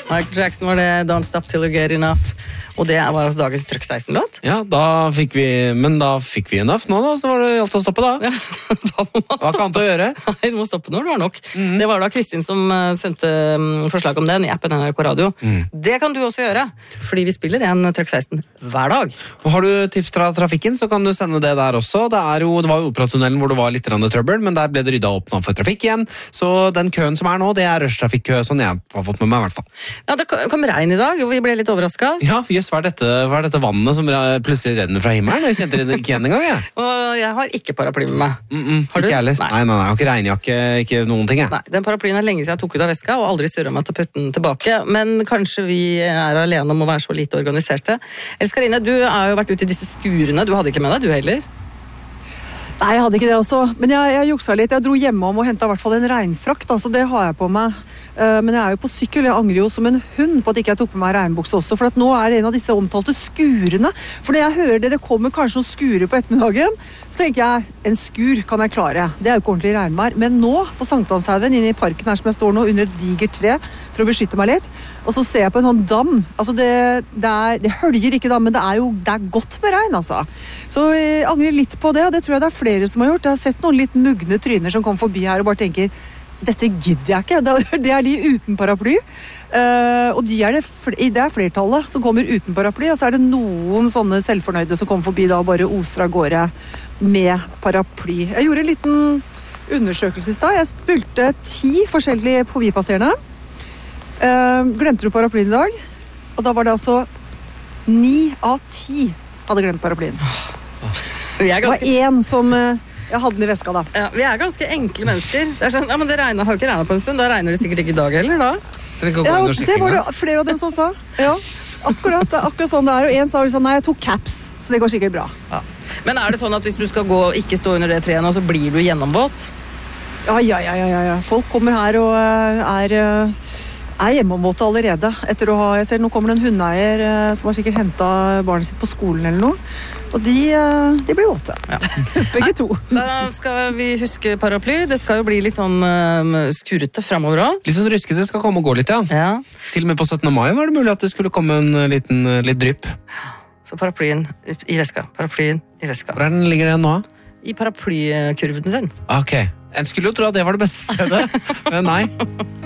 Michael Jackson var det, Don't Stop Till You Get Enough. Og det var altså dagens Trøkk 16-låt. Ja, da fikk vi enough nå da, så var det alt å stoppe da. Ja, da må man Hva kan du gjøre? Nei, du må stoppe når det var nok. Det var da Kristin som sendte forslag om den i appen NRK Radio. Det kan du også gjøre, fordi vi spiller en Trøkk 16 hver dag. Og har du tips fra trafikken, så kan du sende det der også. Det var jo Operatunnelen hvor det var litt trøbbel, men der ble det ryddet opp nå for trafikk igjen. Så den køen som er nå, det er rushtrafikkø, sånn jeg har fått med meg i hvert fall. Ja, det kom regn i dag, og vi ble litt overrasket. Ja, hva er dette vannet som plutselig renner fra himmelen? Jeg kjente det ikke igjen en gang, jeg. Og jeg har ikke paraply med meg. Har du? Ikke heller. Nei, jeg har ikke regnjakke, ikke noen ting, jeg. Nei, den paraplyen er lenge siden jeg tok ut av veska, og aldri surret meg til å putte den tilbake. Men kanskje vi er alene om å være så lite organiserte. Else Karine, du har jo vært ute i disse skurene. Du hadde ikke med deg, du heller? Nei, jeg hadde ikke det også. Men jeg juksa litt. Jeg dro hjemme og hentet i hvert fall en regnfrakt, så det har jeg på meg. Men jeg er jo på sykkel, jeg angrer jo som en hund på at ikke jeg tok på meg regnbukse også, for at nå er det en av disse omtalte skurene. For når jeg hører det kommer kanskje noen skurer på ettermiddagen, så tenker jeg, en skur kan jeg klare. Det er jo ikke ordentlig regnvær. Men nå, på Sankthanshaugen, inne i parken her som jeg står nå, under et digert tre, for å beskytte meg litt, og så ser jeg på en sånn dam. Altså det hølger ikke da, men det er godt med regn, altså. Så jeg angrer litt på det, og det tror jeg det er flere som har gjort. Jeg har sett noen litt mugne tryner som kom forbi her og bare tenker, dette gidder jeg ikke. Det er de uten paraply. Og det er flertallet som kommer uten paraply, og så er det noen sånne selvfornøyde som kommer forbi da og bare oser av gårde med paraply. Jeg gjorde en liten undersøkelse i stad. Jeg spilte 10 forskjellige forbipasserende. Glemte du paraplyen i dag? Og da var det altså 9 av 10 hadde glemt paraplyen. Det var en som jeg hadde den i veska da. Ja, vi er ganske enkle mennesker. Det er sånn, ja, men det har jo ikke regnet på en stund. Da regner det sikkert ikke i dag heller, da. Ja, det var det flere av dem som sa. Ja, akkurat sånn det er. Og en sa sånn, nei, jeg tok caps, så det går sikkert bra. Ja. Men er det sånn at hvis du skal gå og ikke stå under det treet nå, så blir du gjennomvåt? Ja. Folk kommer her og er hjemmeomvåte allerede. Jeg ser nå kommer det en hundeeier som har sikkert hentet barnet sitt på skolen eller noe. Og de blir våte. Ja. Begge to. Da skal vi huske paraply. Det skal jo bli litt sånn skurete fremover også. Litt sånn ryskete skal komme og gå litt, ja. Til og med på 17. mai var det mulig at det skulle komme en litt drypp. Så paraplyen i veska. Hvor ligger den nå? I paraplykurven sin. Ok. En skulle jo tro at det var det beste stedet, men nei.